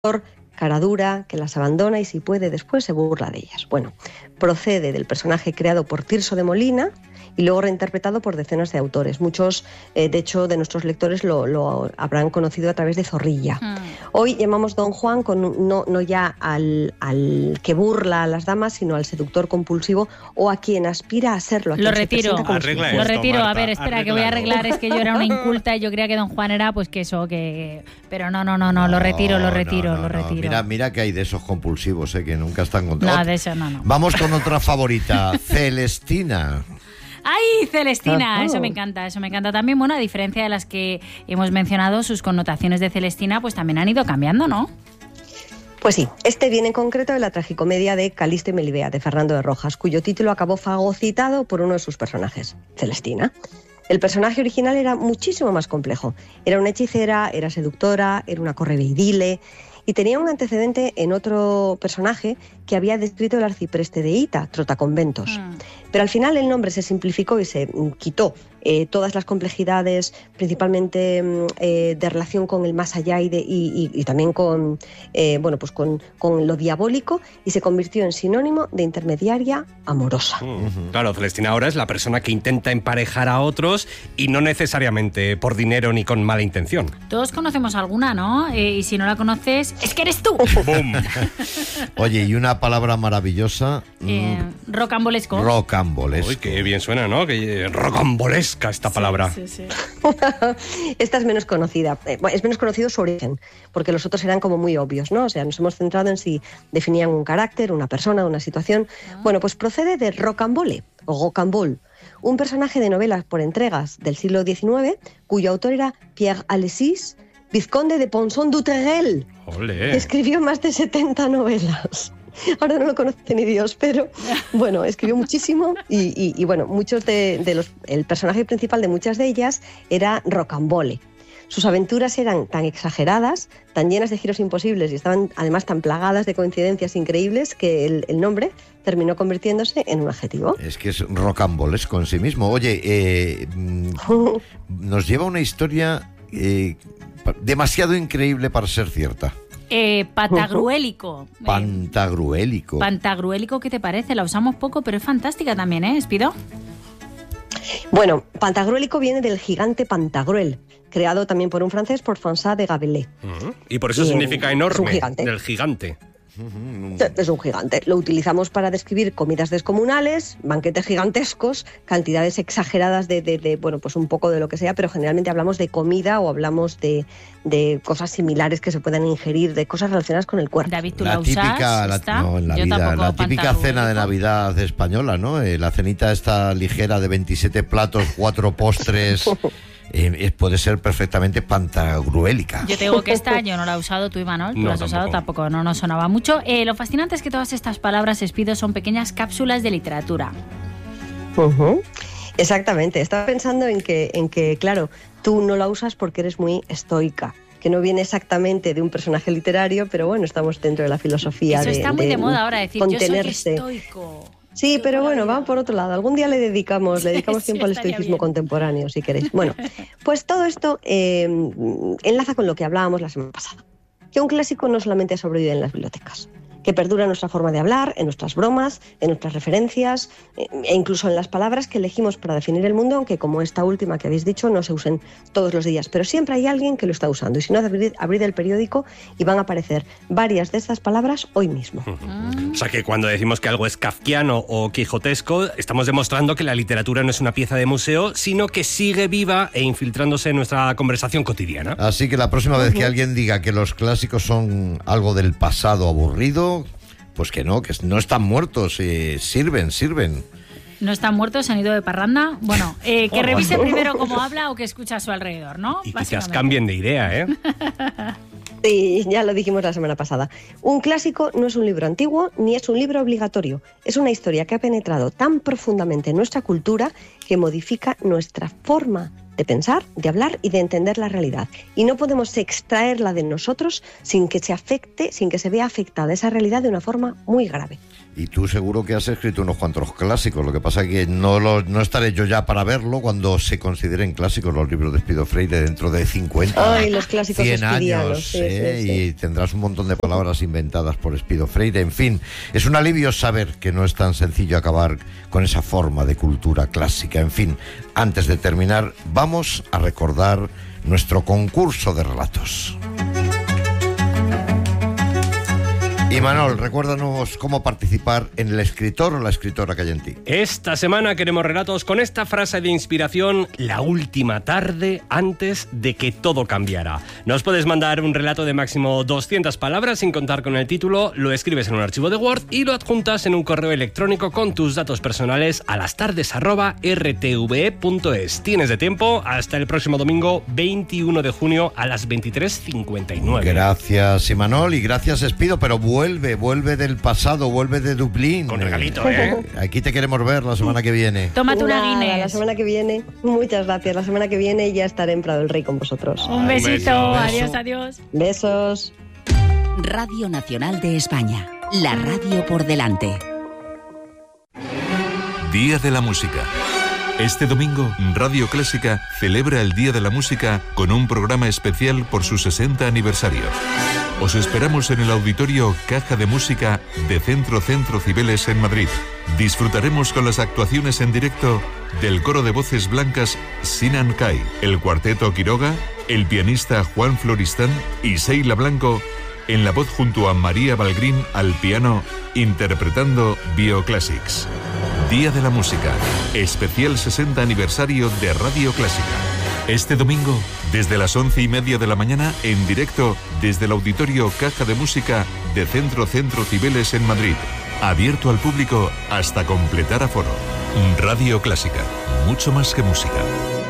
cara dura, que las abandona y si puede después se burla de ellas. Bueno, procede del personaje creado por Tirso de Molina y luego reinterpretado por decenas de autores. Muchos, de hecho, de nuestros lectores lo habrán conocido a través de Zorrilla. Hoy llamamos Don Juan no ya al que burla a las damas, sino al seductor compulsivo o a quien aspira a serlo. Lo retiro. Lo retiro. Marta, a ver, espera, que voy a arreglar. Es que yo era una inculta y yo creía que Don Juan era, pues que eso, que... Pero no, lo retiro. Mira que hay de esos compulsivos, que nunca están contados. No, de eso no. Vamos con otra favorita, Celestina. ¡Ay, Celestina! Eso me encanta también. Bueno, a diferencia de las que hemos mencionado, sus connotaciones de Celestina pues también han ido cambiando, ¿no? Pues sí, este viene en concreto de la tragicomedia de Calisto y Melibea, de Fernando de Rojas, cuyo título acabó fagocitado por uno de sus personajes, Celestina. El personaje original era muchísimo más complejo. Era una hechicera, era seductora, era una correveidile y tenía un antecedente en otro personaje que había descrito el arcipreste de Ita, Trotaconventos. Pero al final el nombre se simplificó y se quitó todas las complejidades, principalmente de relación con el más allá y también con lo diabólico, y se convirtió en sinónimo de intermediaria amorosa. Claro, Celestina ahora es la persona que intenta emparejar a otros y no necesariamente por dinero ni con mala intención. Todos conocemos alguna, ¿no? Y si no la conoces, es que eres tú. ¡Bum! Oye, y una palabra maravillosa. Rocambolesco. Rocambolesco. Uy, qué bien suena, ¿no? Que rocambolesca esta palabra. Sí. Esta es menos conocida. Es menos conocido su origen, porque los otros eran como muy obvios, ¿no? O sea, nos hemos centrado en si definían un carácter, una persona, una situación. Bueno, pues procede de Rocambole, o Rocambole, un personaje de novelas por entregas del siglo XIX, cuyo autor era Pierre Alexis, vizconde de Ponson-du-Terrel. ¡Olé! Escribió más de 70 novelas. Ahora no lo conoce ni Dios, pero bueno, escribió muchísimo y bueno, muchos el personaje principal de muchas de ellas era Rocambole. Sus aventuras eran tan exageradas, tan llenas de giros imposibles y estaban además tan plagadas de coincidencias increíbles que el nombre terminó convirtiéndose en un adjetivo. Es que es rocambolesco en sí mismo. Oye, nos lleva una historia demasiado increíble para ser cierta. Pantagruélico. Pantagruélico, ¿qué te parece? La usamos poco, pero es fantástica también, ¿eh, Espido? Bueno, Pantagruélico viene del gigante Pantagruel, creado también por un francés, por François de Rabelais. Y por eso significa enorme, del gigante. Es un gigante. Lo utilizamos para describir comidas descomunales, banquetes gigantescos, cantidades exageradas de pues un poco de lo que sea, pero generalmente hablamos de comida o hablamos de cosas similares que se puedan ingerir, de cosas relacionadas con el cuerpo. David, ¿tú la típica, usas? La típica cena de Navidad española, ¿no? La cenita esta ligera de 27 platos, 4 postres... puede ser perfectamente pantagruélica. Yo te digo que esta yo no la he usado, tú, Imanol, tú la has usado, tampoco no nos sonaba mucho. Lo fascinante es que todas estas palabras, Espido, son pequeñas cápsulas de literatura. Exactamente, estaba pensando en que, claro, tú no la usas porque eres muy estoica, que no viene exactamente de un personaje literario, pero bueno, estamos dentro de la filosofía. Eso está muy de moda ahora, decir contenerse. Yo soy estoico. Sí, pero bueno, vamos por otro lado. Algún día le dedicamos tiempo al estoicismo contemporáneo, si queréis. Bueno, pues todo esto enlaza con lo que hablábamos la semana pasada. Que un clásico no solamente sobrevive en las bibliotecas, que perdura en nuestra forma de hablar, en nuestras bromas, en nuestras referencias e incluso en las palabras que elegimos para definir el mundo, aunque como esta última que habéis dicho no se usen todos los días, pero siempre hay alguien que lo está usando y si no, abrid el periódico y van a aparecer varias de estas palabras hoy mismo. O sea que cuando decimos que algo es kafkiano o quijotesco, estamos demostrando que la literatura no es una pieza de museo, sino que sigue viva e infiltrándose en nuestra conversación cotidiana. Así que la próxima vez que alguien diga que los clásicos son algo del pasado aburrido, pues que no están muertos, sirven. No están muertos, se han ido de parranda. Bueno, que revise primero cómo habla o que escucha a su alrededor, ¿no? Y quizás cambien de idea, ¿eh? Sí, ya lo dijimos la semana pasada. Un clásico no es un libro antiguo ni es un libro obligatorio. Es una historia que ha penetrado tan profundamente en nuestra cultura que modifica nuestra forma de de pensar, de hablar y de entender la realidad. Y no podemos extraerla de nosotros sin que se vea afectada esa realidad de una forma muy grave. Y tú seguro que has escrito unos cuantos clásicos, lo que pasa es que no estaré yo ya para verlo cuando se consideren clásicos los libros de Espido Freire dentro de 50, los clásicos 100 años, sí. Y tendrás un montón de palabras inventadas por Espido Freire. En fin, es un alivio saber que no es tan sencillo acabar con esa forma de cultura clásica. En fin, antes de terminar, vamos a recordar nuestro concurso de relatos. Y Manol, recuérdanos cómo participar en el escritor o la escritora que hay en ti. Esta semana queremos relatos con esta frase de inspiración: la última tarde antes de que todo cambiara. Nos puedes mandar un relato de máximo 200 palabras sin contar con el título, lo escribes en un archivo de Word y lo adjuntas en un correo electrónico con tus datos personales a lastardes@rtve.es. Tienes de tiempo hasta el próximo domingo 21 de junio a las 23:59. Gracias, Imanol, y gracias, Espido, pero vuelve del pasado, vuelve de Dublín. Con regalito, Aquí te queremos ver la semana que viene. Tómate una Guinness. La semana que viene, muchas gracias. La semana que viene ya estaré en Prado del Rey con vosotros. Un besito, beso. adiós. Besos. Radio Nacional de España, la radio por delante. Día de la Música. Este domingo, Radio Clásica celebra el Día de la Música con un programa especial por su 60 aniversario. Os esperamos en el auditorio Caja de Música de Centro Cibeles en Madrid. Disfrutaremos con las actuaciones en directo del coro de voces blancas Sinan Kai, el cuarteto Quiroga, el pianista Juan Floristán y Seila Blanco en la voz junto a María Balgrín al piano, interpretando Bioclassics. Día de la Música, especial 60 aniversario de Radio Clásica. Este domingo, desde las 11:30 de la mañana, en directo desde el auditorio Caja de Música de Centro Cibeles en Madrid. Abierto al público hasta completar aforo. Radio Clásica, mucho más que música.